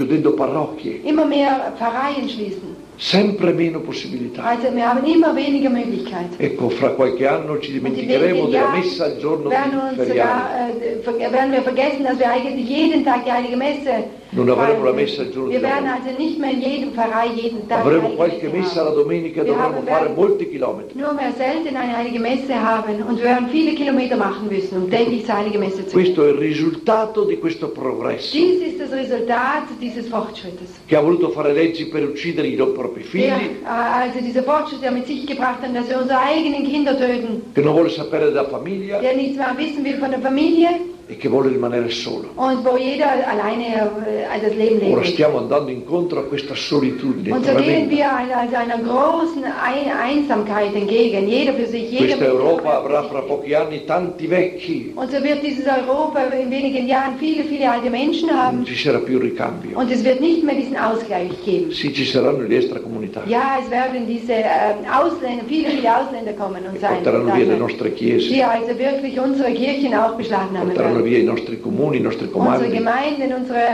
vedendo parrocchie, immer mehr Pfarreien schließen. sempre meno possibilità. Also wir haben immer weniger Möglichkeiten. Ecco, fra qualche anno ci Und in dimenticheremo wenigen della Jahren messa al giorno werden uns feriale. sogar, werden wir vergessen, dass wir eigentlich jeden Tag die Heilige Messe Non avremo la feiern. messa al giorno Wir di werden lavoro. also nicht mehr in jedem Pfarrei jeden Tag Avremo die qualche Heilige messa la haben. domenica, Wir dovremo haben- fare molti chilometri. Nur mehr selten eine Heilige Messe haben und wir werden viele Kilometer machen müssen, um täglich zur Heiligen Messe zu gehen. Questo è il risultato di questo progresso, Dies ist das Resultat dieses Fortschrittes. che ha voluto fare leggi per uccidere i propri figli, Also dieser Fortschritt, der mit sich gebracht hat, dass wir unsere eigenen Kinder töten, che non vuole sapere della famiglia der nichts mehr wissen will von der Familie e che vuole rimanere solo. und wo jeder alleine das Leben Ora lebt. stiamo andando incontro a questa solitudine Und so gehen tremenda. wir also einer großen Einsamkeit entgegen, jeder für sich, jeder Questa für Europa avrà sich. fra pochi anni tanti vecchi, Und so wird dieses Europa in wenigen Jahren viele, viele alte Menschen haben non ci sarà più ricambio. und es wird nicht mehr diesen Ausgleich geben. Sì, ci saranno gli extracomunitari, Ja, es werden diese Ausländer, viele, viele Ausländer kommen und sein. porteranno via le nostre Die chiese, also wirklich unsere Kirchen auch beschlagnahmen porteranno werden. via i nostri comuni, i nostri Unsere comandi, Gemeinden,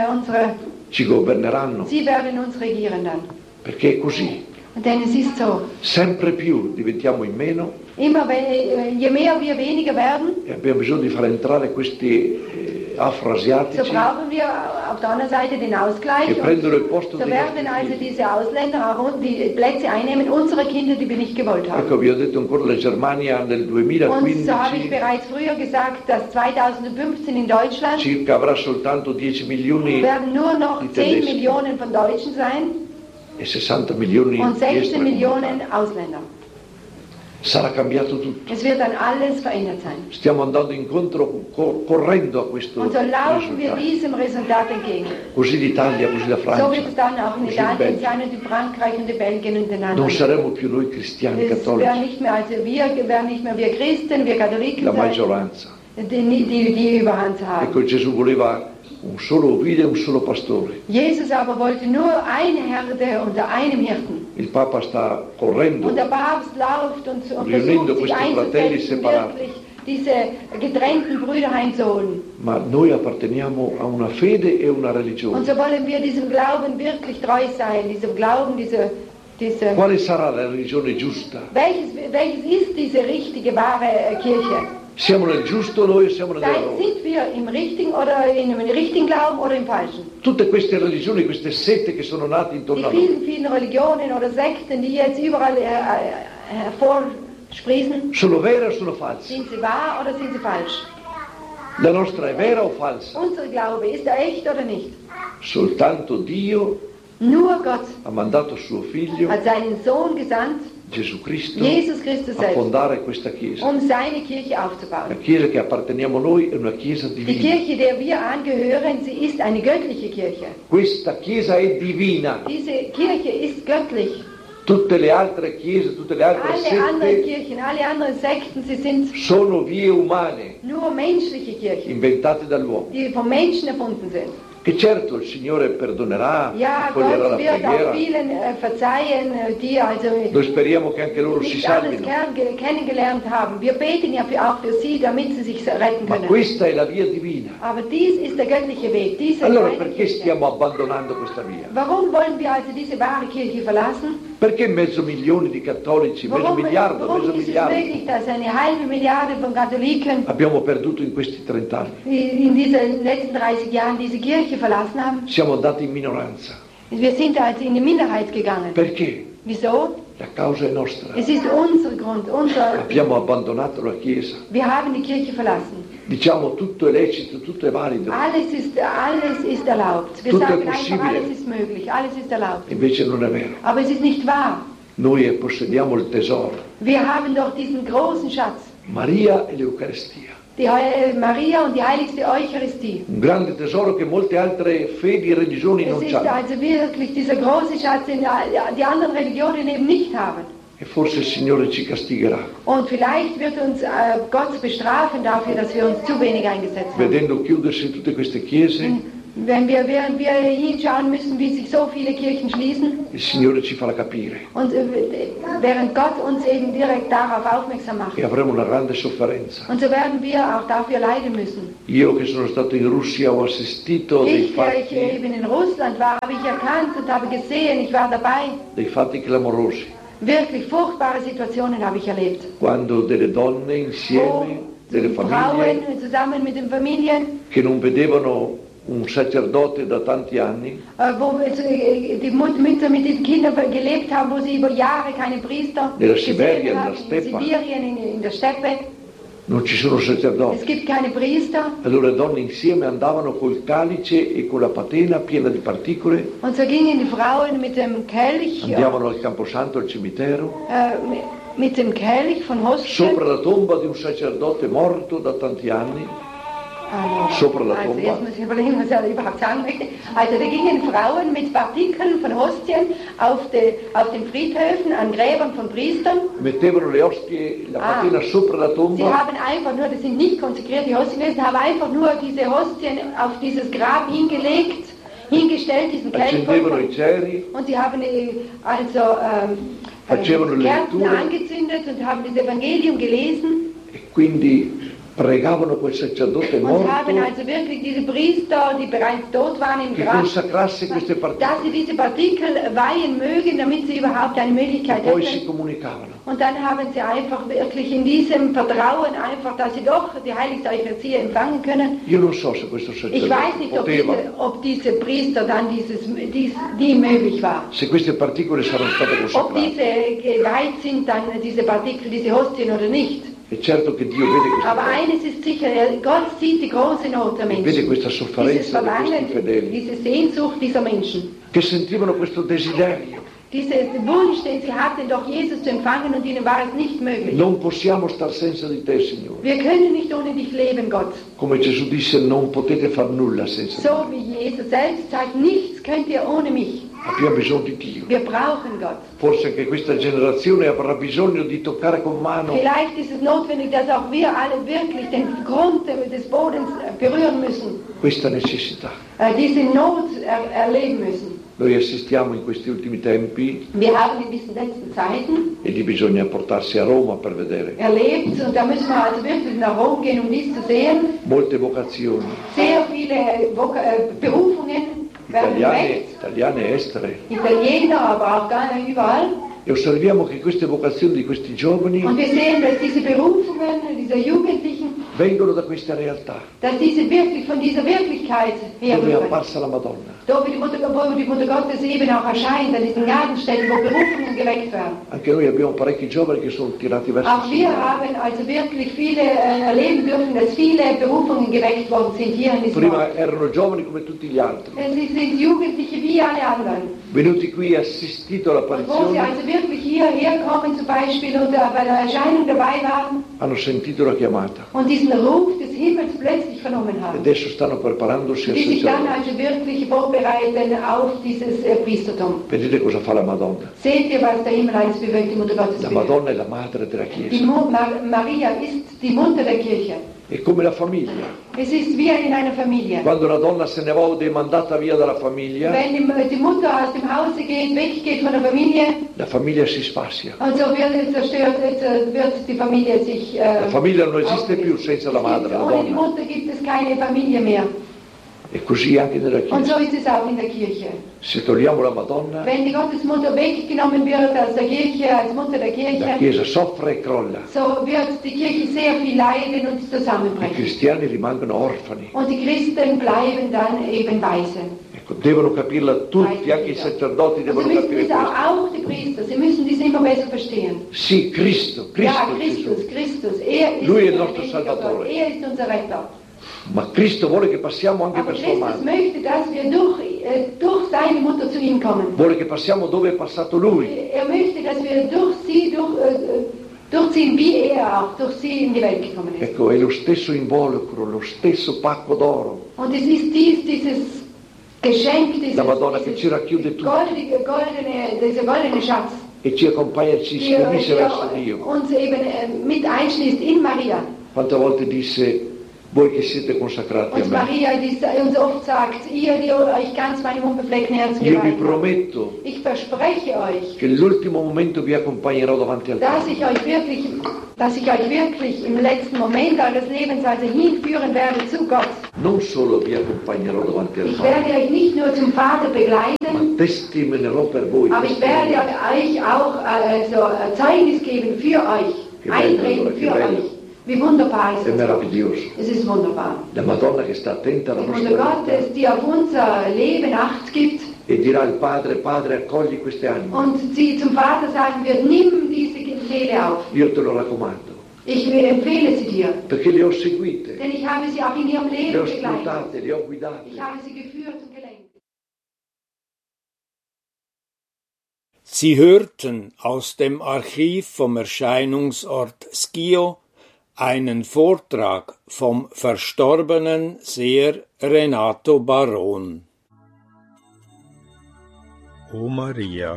ci governeranno, sie werden uns regieren dann. perché è così. Denn es ist so, Sempre più diventiamo in meno immer je mehr wir weniger werden, e abbiamo bisogno di far entrare questi so afroasiatici brauchen wir auf der anderen Seite den Ausgleich. che Und prendono il posto so dei werden nostri also figli. diese Ausländer auch die Plätze einnehmen, unsere Kinder, die wir nicht gewollt haben. Ecco, vi ho detto ancora la Germania nel Und so habe ich 2015 bereits früher gesagt, dass 2015 in Deutschland circa avrà soltanto 10 milioni werden nur noch die 10 Tedeschi. Millionen von Deutschen sein e 60 milioni und di 16 Millionen extracomunitari. Ausländer. Sarà cambiato tutto. Es wird dann alles verändert sein. Stiamo andando incontro, correndo a questo Und so laufen wir risultato. diesem Resultat entgegen. Così l'Italia, così la So Francia, wird es dann auch in così il Italien Belgio. sein und in Frankreich und in Belgien und in Non anderen. saremo più noi cristiani Es werden cattolici, nicht mehr, also wir werden nicht mehr wir Christen, wir Katholiken la sein, maggioranza. die Überhand haben. Ecco, Gesù voleva un solo ovile e un solo pastore. Jesus aber wollte nur eine Herde unter einem Hirten. Il Papa sta correndo, Und der Papst läuft und Riunendo versucht sich questi fratelli einzusetzen, separati. wirklich diese getrennten Brüder heimzuholen. ma noi apparteniamo a una fede e una Und religione. so wollen wir diesem Glauben wirklich treu sein, diesem Glauben, diese Quale sarà la religione giusta? welches ist diese richtige, wahre Kirche? Siamo nel giusto noi o siamo nell'errore? Sind wir im richtigen oder in einem richtigen Glauben oder im falschen? Tutte queste religioni, queste sette che sono nate Die intorno a noi, vielen, vielen Religionen oder Sekten, die jetzt überall hervorsprießen, sono vere o sono false? sind sie wahr oder sind sie falsch? La nostra è vera o falsa? Unser Glaube, ist er echt oder nicht? Soltanto Dio Nur Gott ha mandato suo figlio, hat seinen Sohn gesandt, Gesù Cristo, Jesus Christus a selbst, fondare questa Chiesa. um seine Kirche La aufzubauen. Chiesa che apparteniamo noi è una Chiesa Die divina. Kirche, der wir angehören, sie ist eine göttliche Kirche. Questa Chiesa è divina. Diese Kirche ist göttlich. Tutte le altre chiese, tutte le altre Alle anderen sette Kirchen, alle anderen Sekten, sie sind sono vie umane nur menschliche Kirchen, inventate dall'uomo. die vom Menschen erfunden sind. Che certo il Signore perdonerà, Ja, accoglierà la Gott wird preghiera. auch vielen verzeihen, die also Noi speriamo che anche loro si nicht alles salvino. kennengelernt haben. Wir beten ja auch für sie, damit sie sich retten Ma können. questa è la via divina. Aber dies ist der göttliche Weg, diese Allora reine perché Kirche. stiamo abbandonando questa via? Warum wollen wir also diese wahre Kirche verlassen? Perché mezzo milione di cattolici, mezzo miliardo, warum mezzo ist es miliardo möglich, dass eine halbe Milliarde von Katholiken abbiamo perduto in questi 30 anni? in diesen letzten 30 Jahren diese Kirche verlassen haben? Siamo andati in minoranza. Wir sind also in die Minderheit gegangen. Perché? Wieso? La causa è nostra. Es ist unser Grund, Abbiamo abbandonato la Chiesa. wir haben die Kirche verlassen. Diciamo tutto è lecito, tutto è valido. Alles ist erlaubt. Wir Tutto è sagen einfach, possibile. alles ist möglich, alles ist erlaubt. Invece non è vero. Aber es ist nicht wahr. Noi possediamo il tesoro. Wir haben doch diesen großen Schatz, Maria e l'Eucaristia. die Maria und die heiligste Eucharistie. Un grande tesoro che molte altre fedi e religioni Es non ist hanno. also wirklich dieser große Schatz, den die anderen Religionen eben nicht haben. E forse il Signore ci castigherà, Und vielleicht wird uns Gott bestrafen dafür, dass wir uns zu wenig eingesetzt haben. vedendo chiudersi tutte queste chiese Während wir hinschauen müssen, wie sich so viele Kirchen schließen il Signore ci farà capire und während Gott uns eben direkt darauf aufmerksam macht. che avremo una grande sofferenza. Und so werden wir auch dafür leiden müssen. Io che sono stato in Russia ho assistito Ich, der ich eben in Russland war, habe ich erkannt und habe gesehen, ich war dabei. dei fatti clamorosi, Wirklich furchtbare Situationen habe ich erlebt. quando delle donne insieme, delle famiglie, Frauen zusammen mit den Familien, che non vedevano un sacerdote da tanti anni, wo die Mütter mit den Kindern gelebt haben, wo sie über Jahre keine Priester Nella gesehen Siberia, haben, nella Steppa. in Sibirien, in der Steppe. non ci sono Es sacerdoti. gibt keine Priester. Allora le donne insieme andavano col calice e con la patena piena di particole, Und so gingen die Frauen mit dem Kelch, andavano al Camposanto, al cimitero, mit dem Kelch von Hostien. sopra la tomba di un sacerdote morto da tanti anni, sopra la Also tomba. jetzt muss ich überlegen, was er überhaupt sagen möchte. Also da gingen Frauen mit Partikeln von Hostien auf den Friedhöfen an Gräbern von Priestern. Mettevano le ostie, la patena sopra la Sie tomba, haben einfach nur, das sind nicht konsekrierte Hostien gewesen, haben einfach nur diese Hostien auf dieses Grab hingestellt, diesen Kelch accendevano i ceri, und sie haben Facevano le Kerzen letture. angezündet und haben das Evangelium gelesen. e quindi pregavano quel sacerdote Und morto haben also wirklich diese Priester, die bereits tot waren im che Grab, consacrasse queste dass particole. sie diese Partikel weihen mögen, damit sie überhaupt eine Möglichkeit Poi si hätten. comunicavano. Und dann haben sie einfach wirklich in diesem Vertrauen einfach, dass sie doch die heilige Eucharistie empfangen können. Io non so se questo Ich weiß nicht, sacerdote ob diese Priester dann die möglich war. se queste particole saranno state Ob consacrate. diese geweiht sind, dann diese Partikel, diese Hostien oder nicht. È certo che Dio vede questa Aber cosa, eines ist sicher, Gott sieht die große Not der vede Menschen. questa Dieses sofferenza di Verlangen, questi fedeli, diese Sehnsucht dieser Menschen. che sentivano questo desiderio. Diesen Wunsch, den sie hatten, doch Jesus zu empfangen, und ihnen war es nicht möglich. Non possiamo star senza di te, Signore. Wir können nicht ohne dich leben, Gott. Come Gesù disse, non potete far nulla senza di So me. wie Jesus selbst sagt, nichts könnt ihr ohne mich. Abbiamo bisogno di Dio. Wir brauchen Gott. Forse anche questa generazione avrà bisogno di toccare con mano Vielleicht ist es notwendig, dass auch wir alle wirklich den Grund des Bodens berühren müssen, questa necessità. diese Not erleben müssen. Noi assistiamo in questi ultimi tempi, Wir haben in diesen letzten Zeiten e lì bisogna portarsi a Roma per vedere, erlebt, und da müssen wir also wirklich nach Rom gehen, um dies zu sehen. molte vocazioni, Sehr viele Berufungen werden geweckt, italiane e estere, Italiener, aber auch gar nicht überall. e osserviamo che queste vocazioni di questi giovani Und wir sehen, dass diese Berufungen dieser Jugendlichen, vengono da queste realtà, dass diese wirklich von dieser Wirklichkeit dove è herrühren. apparsa la Madonna. Wo die Mutter Gottes eben auch erscheint, an diesen Gnadenstätten, wo Berufungen geweckt werden. Anche noi abbiamo parecchi giovani che sono tirati verso Auch il wir Signore. haben also wirklich viele erleben dürfen, dass viele Berufungen geweckt worden sind hier in diesem Ort. Prima erano giovani come tutti gli altri, Sie sind Jugendliche wie alle anderen. venuti qui assistito Und wo sie all'apparizione, also wirklich hierher kommen zum Beispiel und bei der Erscheinung dabei waren hanno sentito la chiamata und diesen Ruf des Himmels plötzlich vernommen e haben. adesso stanno preparandosi al Die sich dann sacerdote. also wirklich vorbereiten auf dieses Priestertum. Vedete cosa fa la Madonna? Seht ihr, was der Himmel eines bewirkt, die Mutter Gottes La bewirkt? Madonna è la madre della Die Chiesa, Maria ist die Mutter der Kirche. è come la famiglia. Es ist wie in einer Familie. Quando la donna se ne va o è mandata via dalla famiglia, Wenn die Mutter aus dem Hause geht, weggeht von der Familie, la famiglia si sfascia. und so wird zerstört, wird die Familie sich... La famiglia non esiste più senza la madre, la Ohne die donna. Mutter gibt es keine Familie mehr. E così anche nella Und Chiesa. so ist es auch in der Kirche. Se togliamo la Madonna, Wenn die Gottesmutter weggenommen wird aus der Kirche, als Mutter der la Kirche, Chiesa soffre e crolla. so wird die Kirche sehr viel leiden und I zusammenbrechen. cristiani rimangono orfani. Und die Christen bleiben dann eben Waise. Ecco, devono capirla tutti, anche i sacerdoti Also devono müssen capire das questo. auch die Priester, sie müssen dies immer besser verstehen. Sì, Cristo, Ja, Cristo Gesù. Christus, er ist Lui è il unser nostro lebendiger Salvatore. Gott, er ist unser Retter. Ma Cristo vuole che passiamo anche Aber per sua Christus madre. möchte, dass wir durch seine Mutter zu ihm kommen. Vuole che passiamo dove è passato Lui. Er möchte, dass wir durch sie durchziehen, wie er auch durch sie in die Welt gekommen ist. Ecco, è lo stesso involucro, lo stesso pacco d'oro. Und es ist dieses Geschenk, La Madonna che ci racchiude tutto dieser goldene Schatz, e ci accompagna e ci spedisce verso die Dio. uns eben mit einschließt in Maria. Quante volte disse voi che siete consacrati a Und me. Maria, die uns oft sagt, ihr, die euch ganz meinem unbefleckten Herzen Io vi geweiht habt. prometto Ich verspreche euch, che l'ultimo momento vi accompagnerò davanti al dass Padre. ich euch wirklich im letzten Moment eures Lebens also hinführen werde zu Gott. Non solo vi accompagnerò davanti al Ich Padre, werde euch nicht nur zum Vater ma begleiten, testimonerò per voi. aber ich werde euch auch Zeugnis geben für euch, Che bello, eintreten che für bello. euch. Wie wunderbar ist È das? meraviglioso. Es ist wunderbar. La Madonna che sta attenta alla Die nostra Mutter vita Gottes, die auf unser Leben Acht gibt e dirà al Padre, Padre, accogli queste anime. und sie zum Vater sagen wird, nimm diese Seele auf. Io te lo raccomando, Ich empfehle sie dir, perché le ho seguite, denn ich habe sie auch in ihrem le Leben ho begleitet. scrutate, le ho guidate. Ich habe sie geführt und gelenkt. Sie hörten aus dem Archiv vom Erscheinungsort Schio einen Vortrag vom verstorbenen Seher Renato Baron. O Maria,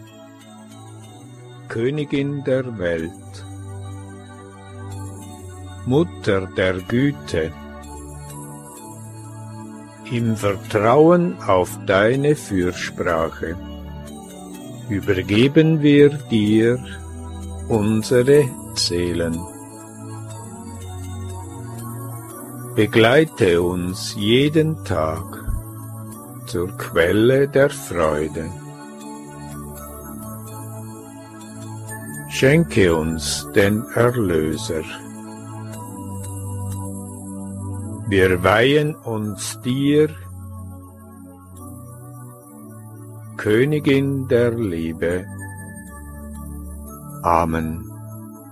Königin der Welt, Mutter der Güte, im Vertrauen auf deine Fürsprache übergeben wir dir unsere Seelen. Begleite uns jeden Tag zur Quelle der Freude. Schenke uns den Erlöser. Wir weihen uns dir, Königin der Liebe. Amen.